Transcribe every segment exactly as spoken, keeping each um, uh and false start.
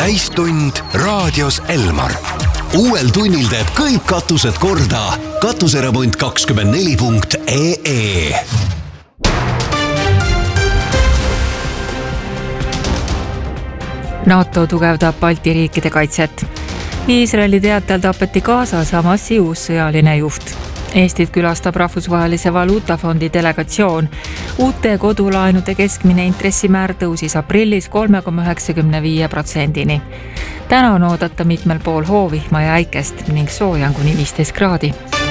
täistund raadios Elmar. Uuel tunnil teeb kõik katused korda. Katuseremont kakskümmend neli punkt ee ee. NATO tugevdab Balti riikide kaitset. Iisraeli teatel tapeti Gazas Hamasi uus sõjaline juht. Eestit külastab Rahvusvahelise Valuutafondi delegatsioon. Uute kodulaenude keskmine intressimäär tõusis aprillis kolme koma üheksakümne viie protsendini. Täna on oodata mitmel pool hoovihma ja äikest ning sooja kuni viisteist kraadi.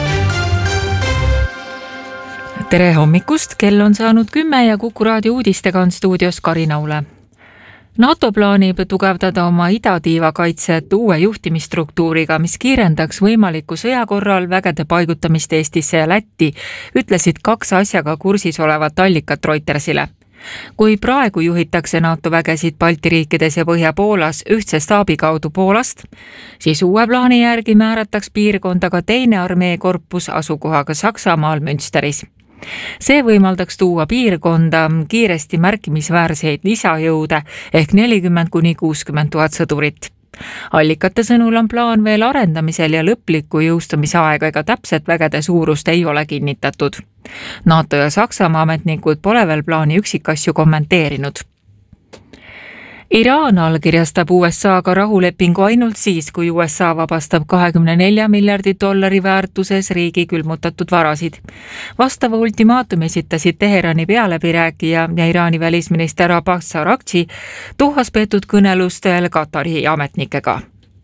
Tere hommikust, kell on saanud kümme ja Kuku raadio uudistega on stuudios Karina Ule. NATO plaanib tugevdada oma idatiiva kaitset uue juhtimisstruktuuriga, mis kiirendaks võimaliku sõja korral vägede paigutamist Eestisse ja Lätti, ütlesid kaks asjaga kursis olevat allikat Reutersile. Kui praegu juhitakse NATO vägesid Balti riikides ja Põhja-Poolas ühtse staabi kaudu Poolast, siis uue plaani järgi määrataks piirkonda ka teine armeekorpus asukohaga Saksamaal Münsteris. See võimaldaks tuua piirkonda kiiresti märkimisväärseid lisajõude ehk nelikümmend kuni kuuskümmend tuhat sõdurit. Allikate sõnul on plaan veel arendamisel ja lõpliku jõustumise aega ega täpset vägede suurust ei ole kinnitatud. NATO ja Saksamaa ametnikud pole veel plaani üksikasju kommenteerinud. Iraan allkirjastab U S A-ga rahulepingu ainult siis, kui U S A vabastab kahekümne nelja miljardi dollari väärtuses riigi külmutatud varasid. Vastava ultimaatumi esitasid Teherani pealäbirääkija ja Iraani välisminister Abbas Araghchi Dohas peetud kõnelustel Katari ametnikega.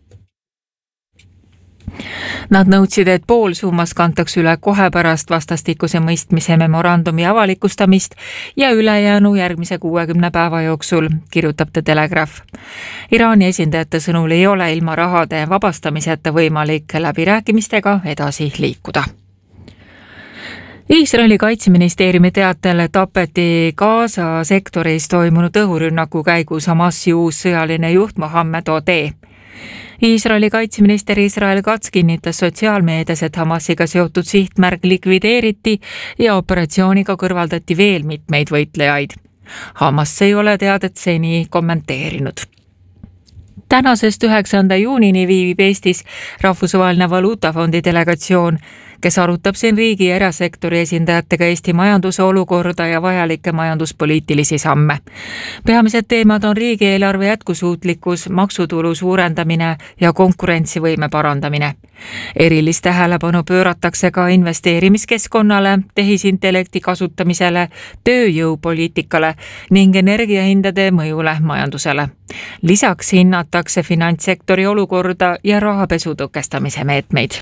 Nad nõudsid, et pool summas kantakse üle kohe pärast vastastikuse mõistmise memorandumi avalikustamist ja ülejäänu järgmise kuuekümne päeva jooksul, kirjutab The Telegraph. Iraani esindajate sõnul ei ole ilma rahade vabastamiseta võimalik läbirääkimistega edasi liikuda. Iisraeli kaitseministeeriumi teatel tapeti Gaza sektoris toimunud õhurünnaku käigus Hamasi uus sõjaline juht Mohammed Odeh. Iisraeli kaitseminister Israel Katz kinnitas sotsiaalmeedias, et Hamasiga seotud sihtmärk likvideeriti ja operatsiooniga kõrvaldati veel mitmeid võitlejaid. Hamas ei ole teadet seni kommenteerinud. Tänasest üheksanda juunini viibib Eestis Rahvusvaheline Valuutafondi delegatsioon, kes arutab siin riigi ja erasektori esindajatega Eesti majanduse olukorda ja vajalikke majanduspoliitilisi samme. Peamised teemad on riigieelarve jätkusuutlikkus, maksutulu suurendamine ja konkurentsivõime parandamine. Erilist tähelepanu pööratakse ka investeerimiskeskkonnale, tehisintellekti kasutamisele, tööjõupoliitikale ning energiahindade mõjule majandusele. Lisaks hinnatakse finantssektori olukorda ja rahapesu tõkestamise meetmeid.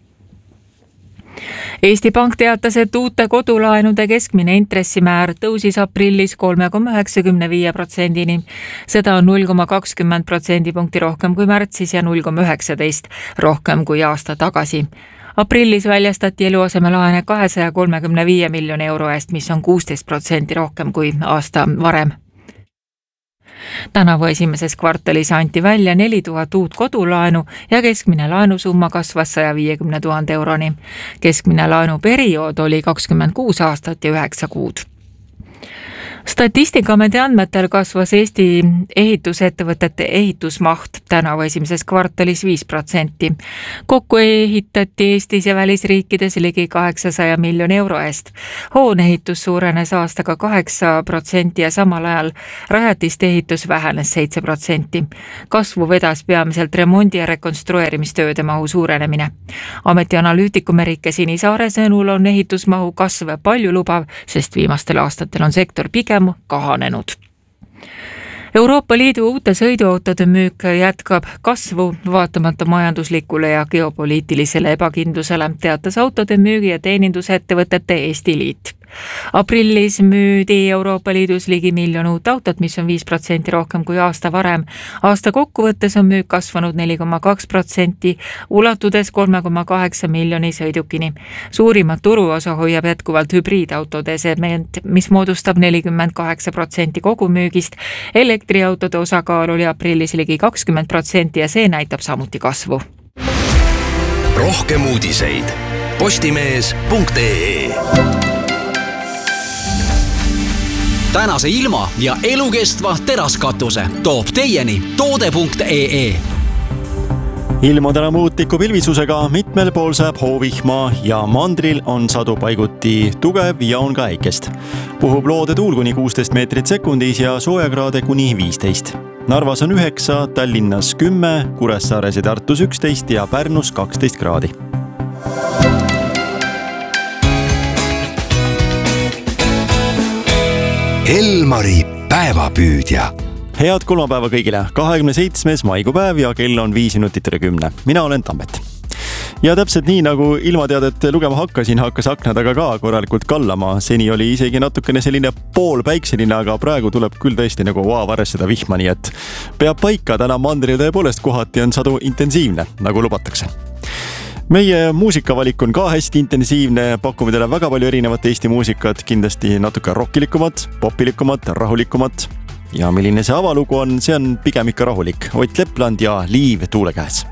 Eesti Pank teatas, et uute kodulaenude keskmine intressimäär tõusis aprillis kolme koma üheksakümne viie protsendini. Seda on null koma kakskümmend protsendipunkti rohkem kui märtsis ja null koma üheksateist rohkem kui aasta tagasi. Aprillis väljastati eluasemelaene kahesaja kolmekümne viie miljoni euro eest, mis on kuusteist protsenti rohkem kui aasta varem. Tänavu esimeses kvartalis anti välja neli tuhat uut kodulaenu ja keskmine laenusumma kasvas saja viiekümne tuhande euroni. Keskmine laenuperiood oli kakskümmend kuus aastat ja üheksa kuud. Statistikaameti andmetel kasvas Eesti ehitusettevõtete ehitusmaht tänavu esimeses kvartalis viis protsenti. Kokku ehitati Eestis ja välisriikides ligi kaheksasaja miljoni euro eest. Hooneehitus suurenes aastaga kaheksa protsenti ja samal ajal rajatiste ehitus vähenes seitse protsenti. Kasvu vedas peamiselt remondi- ja rekonstrueerimistööde mahu suurenemine. Ameti analüütiku Merike Sinisaare sõnul on ehitusmahu kasv palju lubav, sest viimastel aastatel on sektor pigem kahanenud. Euroopa Liidu uute sõiduautode müük jätkab kasvu vaatamata majanduslikule ja geopoliitilisele ebakindlusele, teatas autode müügi- ja teenindusettevõtete Eesti Liit. Aprillis müüdi Euroopa Liidus ligi miljon uut autot, mis on viis protsenti rohkem kui aasta varem. Aasta kokkuvõttes on müük kasvanud neli koma kaks protsenti, ulatudes kolme koma kaheksa miljoni sõidukini. Suurimat turuosa hoiab jätkuvalt hübriidautode segment, mis moodustab nelikümmend kaheksa protsenti kogumüügist. Elektriautode osakaal oli aprillis ligi kakskümmend protsenti ja see näitab samuti kasvu. Rohkem uudiseid postimees punkt ee. tänase ilma ja elukestva teraskatuse toob teieni toode punkt ee. Ilm on täna muutliku pilvisusega, mitmel pool saab hoovihma ja mandril on sadu paiguti tugev ja on ka äikest. Puhub loode tuul kuni kuusteist meetrit sekundis ja soojakraade kuni viisteist. Narvas on üheksa, Tallinnas kümme, Kuressaares ja Tartus üksteist ja Pärnus kaksteist kraadi. Elmari päevapüüdja. Head kolmapäeva kõigile, kahekümne seitsmes maikupäev ja kell on viis minutit üle kümne. Mina olen Tambet. Ja täpselt nii nagu ilmateadet lugema hakkasin, hakkas akna taga ka korralikult kallama. Seni oli isegi natukene selline poolpäikseline, aga praegu tuleb küll tõesti nagu vaavares seda vihma, nii et peab paika. Täna mandril tõepoolest kohati on sadu intensiivne, nagu lubatakse. Meie muusikavalik on ka hästi intensiivne, pakume teile väga palju erinevat Eesti muusikat, kindlasti natuke rockilikumat, popilikumat, rahulikumat. Ja milline see avalugu on, see on pigem ikka rahulik. Ott Lepland ja Liiv tuule käes.